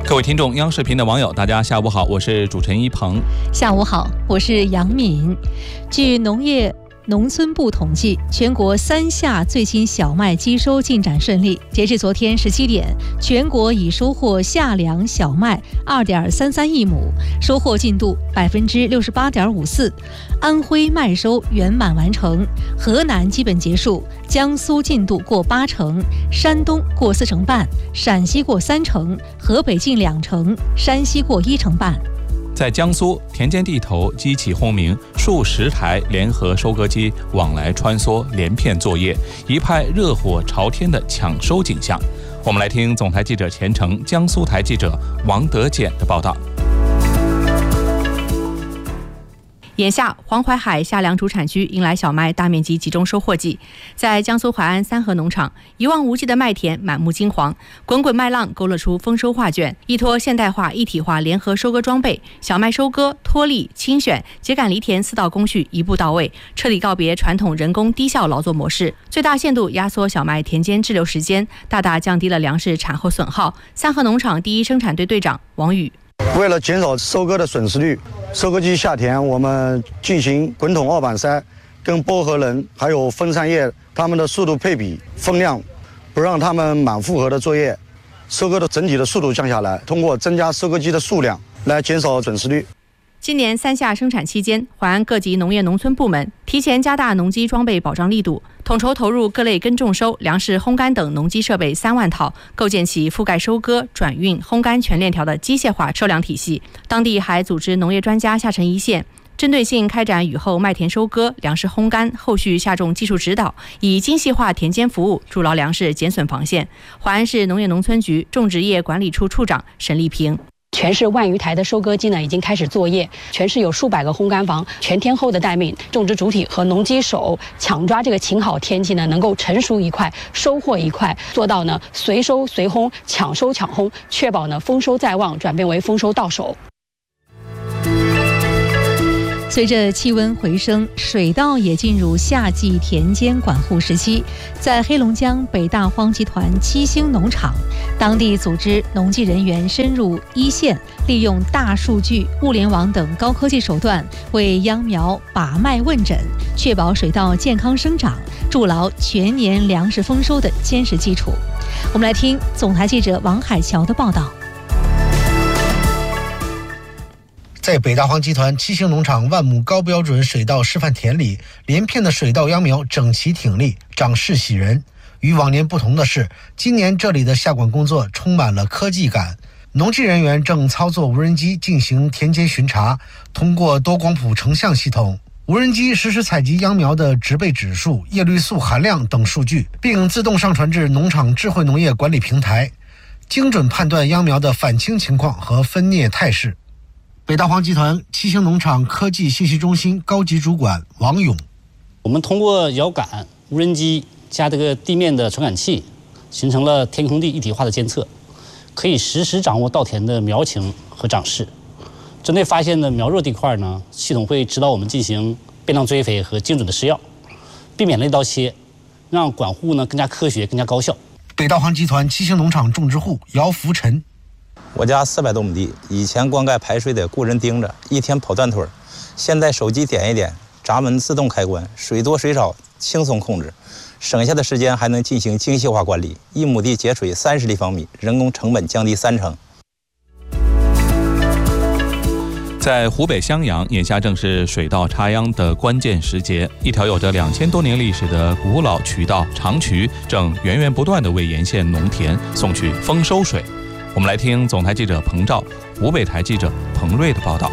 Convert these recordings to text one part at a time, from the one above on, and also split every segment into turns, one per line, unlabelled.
各位听众，央视频的网友，大家下午好，我是主持人一鹏。
下午好，我是杨敏。据农业农村部统计，全国3夏最新小麦机收进展顺利。截至昨天17点，全国已收获夏粮小麦2.33亿亩，收获进度68.54%。安徽麦收圆满完成，河南基本结束，江苏进度过80%，山东过4成半，陕西过3成，河北近2成，山西过1成半。
在江苏，田间地头机起轰鸣，数十台联合收割机往来穿梭，连片作业，一派热火朝天的抢收景象。我们来听总台记者钱成、江苏台记者王德简的报道。
眼下，黄淮海夏粮主产区迎来小麦大面积集中收获季。在江苏淮安三河农场，一望无际的麦田满目金黄，滚滚麦浪勾勒出丰收画卷。依托现代化一体化联合收割装备，小麦收割、脱粒、清选、秸秆犁田4道工序一步到位，彻底告别传统人工低效劳作模式，最大限度压缩小麦田间滞留时间，大大降低了粮食产后损耗。三河农场第一生产队队长王宇。
为了减少收割的损失率，收割机下田我们进行滚筒2板筛，跟剥核人还有分散液它们的速度配比分量，不让它们满负荷的作业，收割的整体的速度降下来，通过增加收割机的数量来减少损失率。
今年3夏生产期间，淮安各级农业农村部门提前加大农机装备保障力度，统筹投入各类耕种收、粮食烘干等农机设备3万套，构建起覆盖收割、转运、烘干全链条的机械化收粮体系。当地还组织农业专家下沉一线，针对性开展雨后麦田收割、粮食烘干、后续下种技术指导，以精细化田间服务筑牢粮食减损防线。淮安市农业农村局种植业管理处处长沈丽萍。
全市10000余台的收割机呢已经开始作业，全市有数百个烘干房，全天候的待命，种植主体和农机手抢抓这个晴好天气呢，能够成熟一块，收获一块，做到呢随收随烘，抢收抢烘，确保呢丰收在望转变为丰收到手。
随着气温回升，水稻也进入夏季田间管护时期。在黑龙江北大荒集团7星农场，当地组织农技人员深入一线，利用大数据、物联网等高科技手段，为秧苗把脉问诊，确保水稻健康生长，筑牢全年粮食丰收的坚实基础。我们来听总台记者王海桥的报道。
在北大荒集团7星农场万亩高标准水稻示范田里，连片的水稻秧苗整齐挺立，长势喜人。与往年不同的是，今年这里的下管工作充满了科技感。农技人员正操作无人机进行田间巡查，通过多光谱成像系统，无人机实时采集秧苗的植被指数、叶绿素含量等数据，并自动上传至农场智慧农业管理平台，精准判断秧苗的返青情况和分蘖态势。北大荒集团7星农场科技信息中心高级主管王勇：
我们通过遥感、无人机加这个地面的传感器，形成了天空地一体化的监测，可以实时掌握稻田的苗情和长势。针对发现的苗弱地块呢，系统会指导我们进行变量追肥和精准的施药，避免了一刀切，让管护呢更加科学、更加高效。
北大荒集团7星农场种植户姚福臣：
我家400多亩地，以前灌溉排水得雇人盯着，一天跑断腿，现在手机点一点，闸门自动开关，水多水少轻松控制，省下的时间还能进行精细化管理，1亩地节水30立方米，人工成本降低3成。
在湖北襄阳，眼下正是水稻插秧的关键时节。一条有着2000多年历史的古老渠道长渠，正源源不断地为沿线农田送去丰收水。我们来听总台记者彭照、湖北台记者彭瑞的报道。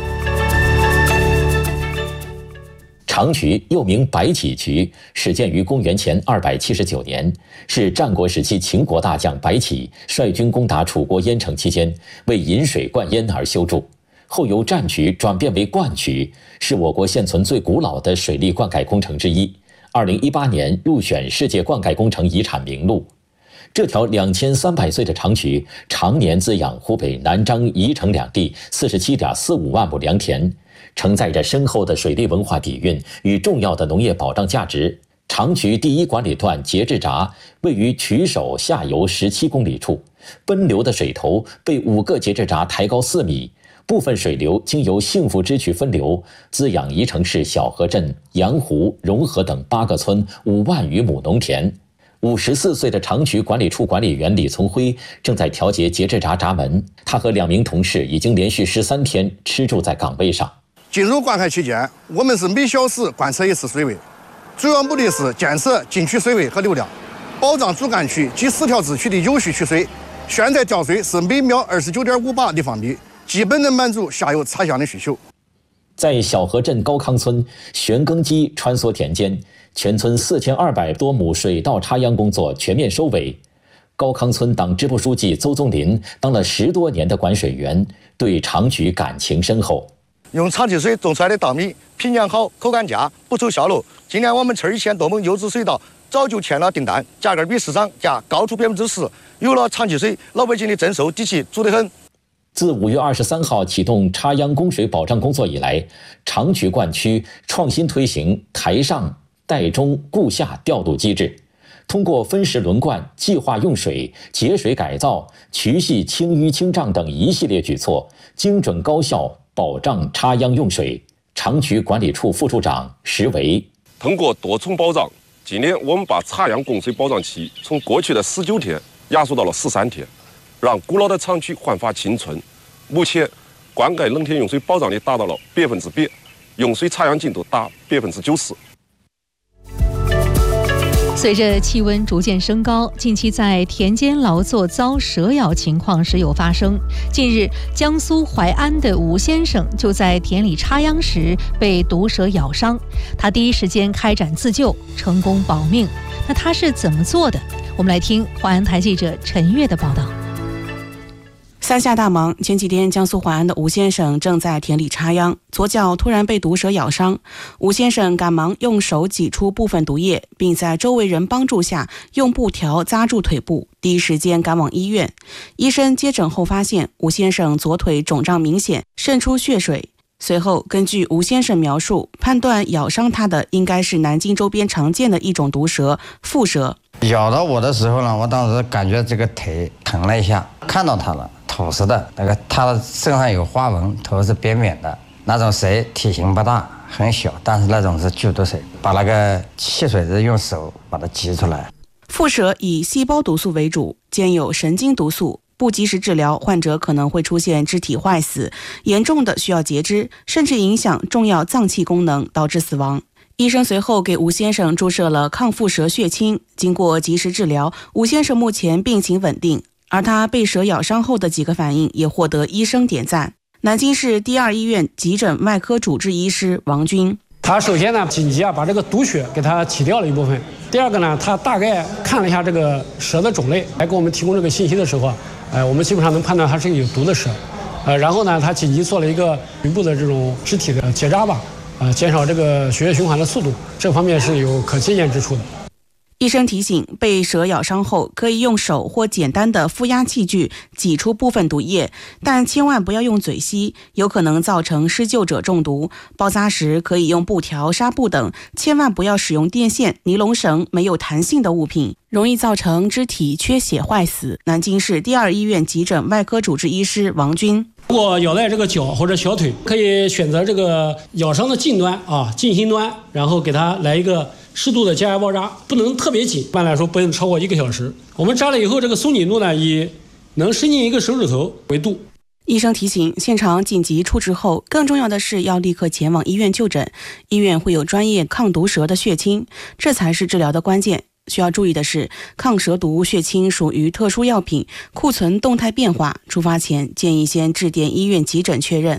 长渠又名白起渠，始建于公元前279年，是战国时期秦国大将白起率军攻打楚国鄢城期间，为引水灌淹而修筑。后由战渠转变为灌渠，是我国现存最古老的水利灌溉工程之一。2018年入选世界灌溉工程遗产名录。这条2300岁的长渠常年滋养湖北南漳、宜城两地47.45万亩良田，承载着深厚的水利文化底蕴与重要的农业保障价值。长渠第一管理段节制闸位于渠首下游17公里处， 奔流的水头被5个节制闸抬高4米，部分水流经由幸福支渠分流，滋养宜城市小河镇、杨湖、融河等8个村5万余亩农田。54岁的长渠管理处管理员李从辉正在调节节制闸闸门，他和2名同事已经连续13天吃住在岗位上。
进入灌溉期间，我们是每小时观测1次水位，主要目的是监测进区水位和流量，保障主干区及10条支区的有序取水。现在调水是每秒29.58立方米，基本能满足下游插项的需求。
在小河镇高康村，旋耕机穿梭田间，全村4200多亩水稻插秧工作全面收尾。高康村党支部书记邹宗林当了10多年的管水员，对长渠感情深厚。
用长期水种出来的稻米品养好，口感佳，不愁销路。今年我们村1000多亩优质水稻早就签了订单，价格比市场价高出10%。有了长期水，老百姓的增收底气足得很。
自5月23号启动插秧供水保障工作以来，长渠灌区创新推行台上、代中、顾下调度机制，通过分时轮灌、计划用水、节水改造、渠系清淤清障等一系列举措，精准高效保障插秧用水。长渠管理处副处长石维：
通过多重保障，今年我们把插秧供水保障期从过去的19天压缩到了13天，让古老的长渠焕发青春。目前，灌溉冷天用水保障率达到了100%，用水插秧进度达90%。
随着气温逐渐升高，近期在田间劳作遭蛇咬情况时有发生。近日，江苏淮安的吴先生就在田里插秧时被毒蛇咬伤，他第一时间开展自救，成功保命。那他是怎么做的？我们来听淮安台记者陈悦的报道。
三下大忙，前几天江苏淮安的吴先生正在田里插秧，左脚突然被毒蛇咬伤。吴先生赶忙用手挤出部分毒液，并在周围人帮助下用布条扎住腿部，第一时间赶往医院。医生接诊后发现吴先生左腿肿胀明显，渗出血水。随后根据吴先生描述，判断咬伤他的应该是南京周边常见的一种毒蛇蝮蛇。
咬到我的时候呢，我当时感觉这个腿疼了一下，看到它了，土似的，它的身上有花纹，头是扁扁的，那种蛇体型不大，很小，但是那种是剧毒蛇，把那个汽水是用手把它挤出来。
蝮蛇以细胞毒素为主，兼有神经毒素，不及时治疗，患者可能会出现肢体坏死，严重的需要截肢，甚至影响重要脏器功能，导致死亡。医生随后给吴先生注射了抗蝮蛇血清，经过及时治疗，吴先生目前病情稳定，而他被蛇咬伤后的几个反应也获得医生点赞。南京市第2医院急诊外科主治医师王军：
他首先呢，紧急把这个毒血给他起掉了一部分。第二个呢，他大概看了一下这个蛇的种类，来给我们提供这个信息的时候，我们基本上能判断它是一个有毒的蛇。然后呢，他紧急做了一个局部的这种肢体的结扎吧，减少这个血液循环的速度，这方面是有可借鉴之处的。
医生提醒，被蛇咬伤后可以用手或简单的负压器具挤出部分毒液，但千万不要用嘴吸，有可能造成施救者中毒。包扎时可以用布条、纱布等，千万不要使用电线、尼龙绳没有弹性的物品，容易造成肢体缺血坏死。南京市第2医院急诊外科主治医师王军：
如果咬在这个脚或者小腿，可以选择这个咬伤的近端近心端，然后给它来一个适度的加压包扎，不能特别紧，一般来说不能超过1个小时。我们扎了以后，这个松紧度呢，以能伸进1个手指头为度。
医生提醒，现场紧急处置后，更重要的是要立刻前往医院就诊，医院会有专业抗毒蛇的血清，这才是治疗的关键。需要注意的是，抗蛇毒血清属于特殊药品，库存动态变化，出发前建议先致电医院急诊确认。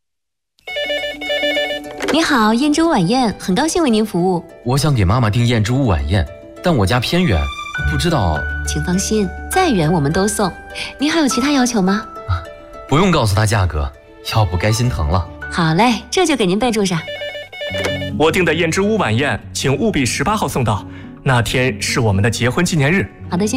你好，燕之屋晚宴，很高兴为您服务。
我想给妈妈订燕之屋晚宴，但我家偏远，不知道。
请放心，再远我们都送。您还有其他要求吗？
不用告诉她价格，要不该心疼了。
好嘞，这就给您备注上。
我订的燕之屋晚宴，请务必18号送到，那天是我们的结婚纪念日。
好的，先